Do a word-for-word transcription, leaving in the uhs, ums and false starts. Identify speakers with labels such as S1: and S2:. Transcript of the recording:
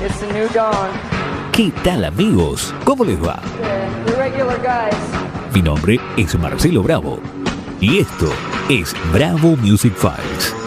S1: It's a new dawn.
S2: ¿Qué tal, amigos? ¿Cómo les va?
S1: Yeah, we're regular guys.
S2: Mi nombre es Marcelo Bravo y esto es Bravo Music Files.